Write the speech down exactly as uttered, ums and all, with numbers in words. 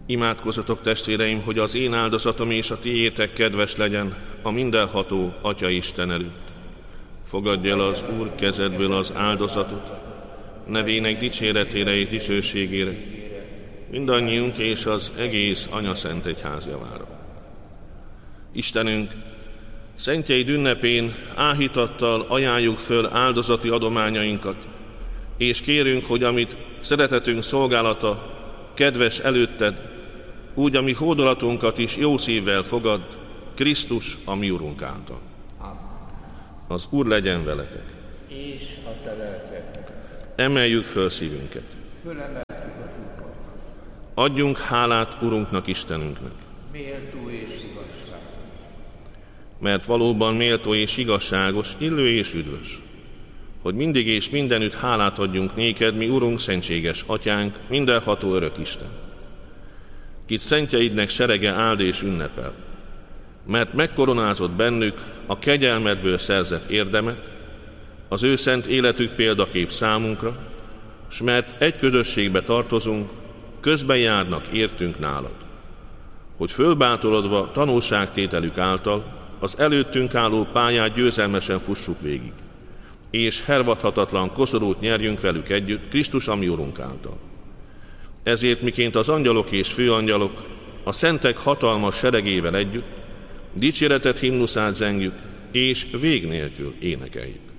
Imádkozzatok, testvéreim, hogy az én áldozatom és a tiétek kedves legyen a mindenható Atya Isten előtt. Fogadj el az Úr kezedből az áldozatot, nevének dicséretére és dicsőségére, mindannyiunk és az egész Anyaszent Egyház javára. Istenünk, szentjeid ünnepén áhítattal ajánljuk föl áldozati adományainkat, és kérünk, hogy amit szeretetünk szolgálata kedves előtted, úgy a mi hódolatunkat is jó szívvel fogadd, Krisztus, a mi Urunk által. Az Úr legyen veletek. És a te lelkednek. Emeljük föl szívünket. Fölemeljük az izgalmat. Adjunk hálát Urunknak, Istenünknek. Méltó és igazságos. Mert valóban méltó és igazságos, illő és üdvös, hogy mindig és mindenütt hálát adjunk néked, mi Urunk, szentséges Atyánk, mindenható örök Isten, kit szentjeidnek serege áld és ünnepel, mert megkoronázott bennük a kegyelmedből szerzett érdemet, az ő szent életük példakép számunkra, s mert egy közösségbe tartozunk, közben járnak értünk nálad, hogy fölbátorodva tanulságtételük által az előttünk álló pályát győzelmesen fussuk végig, és hervadhatatlan koszorút nyerjünk velük együtt Krisztus, a mi Urunk által. Ezért miként az angyalok és főangyalok a szentek hatalmas seregével együtt dicséretet himnuszát zengjük, és vég nélkül énekeljük.